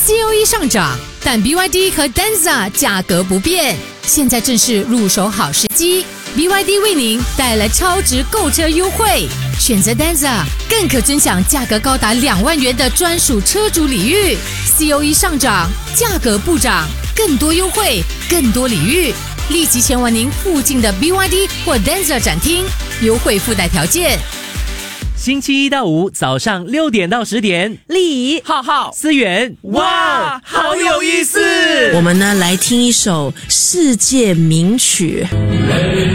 COE 上涨，但 BYD 和 Denza 价格不变，现在正是入手好时机。BYD 为您带来超值购车优惠，选择 Denza 更可尊享价格高达2万元的专属车主礼遇。COE 上涨，价格不涨，更多优惠，更多礼遇，立即前往您附近的 BYD 或 Denza 展厅，优惠附带条件。 星期一到五早上6点到10点， 丽浩浩思源， 哇，好有意思！ 我们呢来听一首世界名曲。